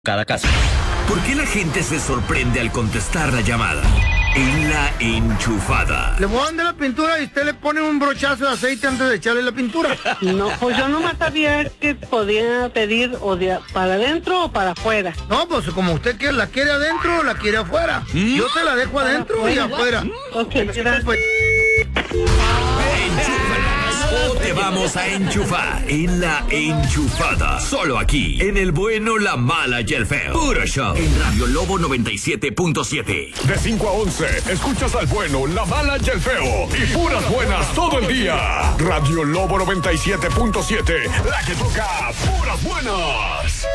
cada caso. ¿Por qué la gente se sorprende al contestar la llamada? En La Enchufada. Le voy a vender la pintura y usted le pone un brochazo de aceite antes de echarle la pintura. No, pues yo nomás sabía que podía pedir para adentro o para afuera. No, pues como usted quiere, la quiere adentro o la quiere afuera. Yo se la dejo adentro y afuera. Ok, gracias. O te vamos a enchufar en La Enchufada. Solo aquí, en el bueno, la mala y el feo. Puro show. En Radio Lobo 97.7. De 5 a 11, escuchas al bueno, la mala y el feo. Y puras buenas todo el día. Radio Lobo 97.7, la que toca puras buenas.